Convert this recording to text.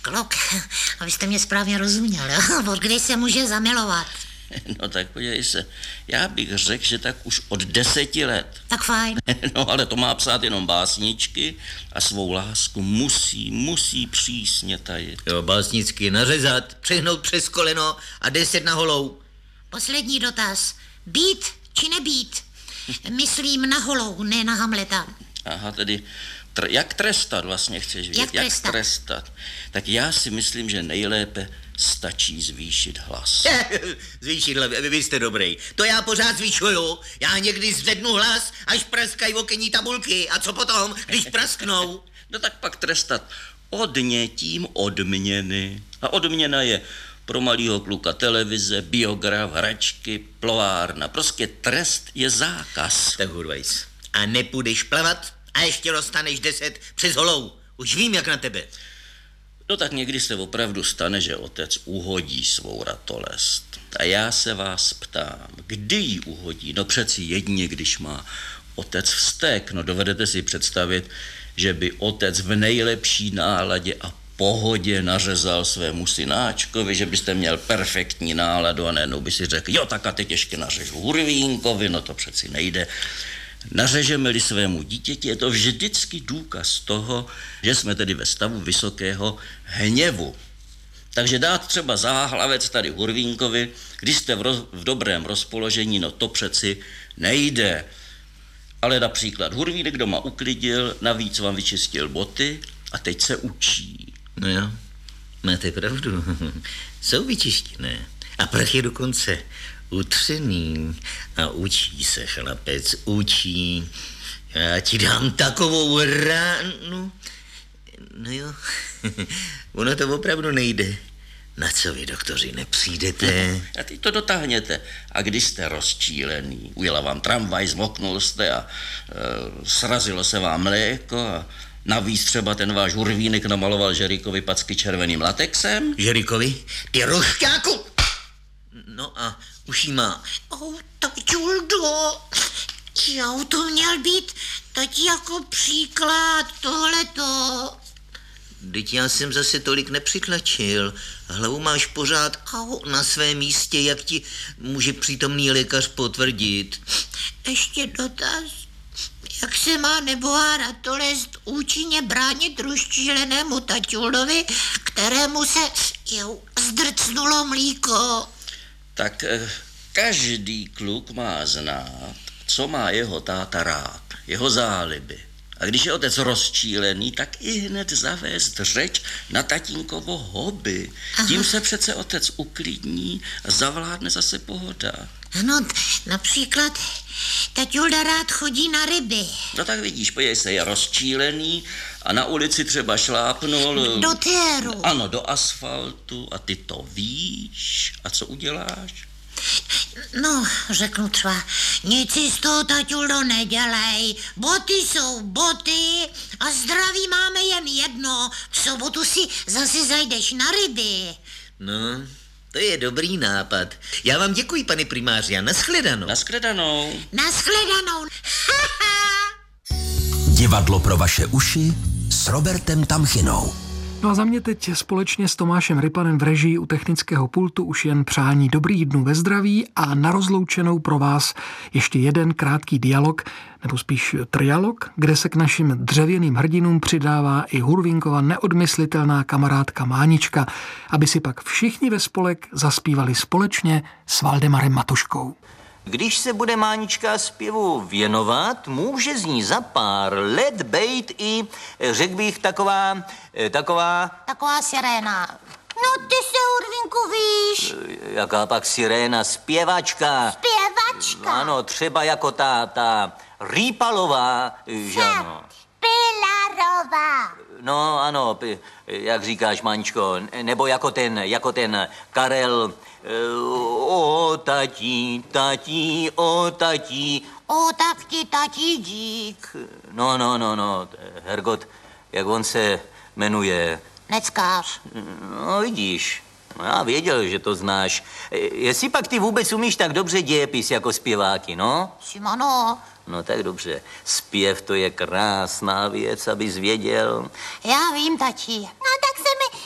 Kluk, abyste mě správně rozuměl, jo? Od kdy se může zamilovat? No tak podívej se, já bych řekl, že tak už od 10 let. Tak fajn. No ale to má psát jenom básničky a svou lásku musí přísně tajit. Jo, básnicky nařezat, přehnout přes koleno a 10 na holou. Poslední dotaz. Být či nebýt? Myslím na holou, ne na Hamleta. Aha, tedy jak trestat vlastně chceš vědět? Jak trestat? Tak já si myslím, že nejlépe stačí zvýšit hlas. Zvýšit hlas, vy jste dobrý. To já pořád zvyšuju. Já někdy zvednu hlas, až praskají okenní tabulky. A co potom, když prasknou? No tak pak trestat odnětím odměny. A odměna je pro malýho kluka televize, biograf, hračky, plovárna. Prostě trest je zákaz. Tak hurvajs. A nepůjdeš plavat a ještě dostaneš 10 přes holou. Už vím, jak na tebe. No tak někdy se opravdu stane, že otec uhodí svou ratolest. A já se vás ptám, kdy ji uhodí? No přeci jedině, když má otec vztek. No dovedete si představit, že by otec v nejlepší náladě a pohodě nařezal svému synáčkovi, že byste měl perfektní náladu a nejenom by si řekl, jo, tak a teď ještě nařežu Hurvínkovi, no to přeci nejde. Nařežeme-li svému dítěti, je to vždycky důkaz toho, že jsme tedy ve stavu vysokého hněvu. Takže dát třeba záhlavec tady Hurvínkovi, když jste v dobrém rozpoložení, no to přeci nejde. Ale například Hurvínek doma uklidil, navíc vám vyčistil boty a teď se učí. No jo, máte pravdu. Jsou vyčištěné. A prach je dokonce utřený. A učí se, chlapec, učí. Já ti dám takovou ránu. No jo, ono to opravdu nejde. Na co vy, doktoři, nepřijdete? A teď to dotáhněte. A když jste rozčílený, ujela vám tramvaj, zmoknul jste a srazilo se vám mléko a navíc třeba ten váš Hurvínek namaloval Žerikovi packy červeným latexem. Žerikovi? Ty rošťáku! No a už jí má. Taťuldo, já to měl být tati jako příklad, tohleto. Vždyť já jsem zase tolik nepřitlačil. Hlavu máš pořád na svém místě, jak ti může přítomný lékař potvrdit. Ještě dotaz. Jak se má nebohá ratolest účinně bránit rozčílenému taťulovi, kterému se zdrcnulo mlíko? Tak každý kluk má znát, co má jeho táta rád, jeho záliby. A když je otec rozčílený, tak i hned zavést řeč na tatínkovo hobby. Aha. Tím se přece otec uklidní a zavládne zase pohoda. Ano, například taťulda rád chodí na ryby. No tak vidíš, podívej se, je rozčílený a na ulici třeba šlápnul... Do téru. Ano, do asfaltu a ty to víš. A co uděláš? No, řeknu třeba, nic si z toho, taťuldo, nedělej. Boty jsou boty a zdraví máme jen jedno. V sobotu si zase zajdeš na ryby. No, to je dobrý nápad. Já vám děkuji, pane primáři, a nashledanou. Nashledanou. Nashledanou. Divadlo pro vaše uši s Robertem Tamchinou. No a za mě teď společně s Tomášem Rypanem v režii u technického pultu už jen přání dobrých dnů ve zdraví a na rozloučenou pro vás ještě jeden krátký dialog, nebo spíš trialog, kde se k našim dřevěným hrdinům přidává i Hurvínkova neodmyslitelná kamarádka Mánička, aby si pak všichni ve spolek zaspívali společně s Valdemarem Matuškou. Když se bude Mánička zpěvu věnovat, může z ní za pár let bejt i, řekl bych, taková... Taková siréna. No ty se, Hurvínku, víš. Jaká pak siréna? Zpěvačka. Zpěvačka. Ano, třeba jako ta Rýpalová, že ano. Pilarová. No ano, jak říkáš, Máničko, nebo jako ten Karel... O tatí, o tatí. O, tak ti tatí dík. No, Hergot, jak on se jmenuje? Neckář. No, vidíš, já věděl, že to znáš. Jestli pak ty vůbec umíš tak dobře dějepis jako zpěváky, no? Šimano. No tak dobře, zpěv to je krásná věc, abys věděl. Já vím, tati. No tak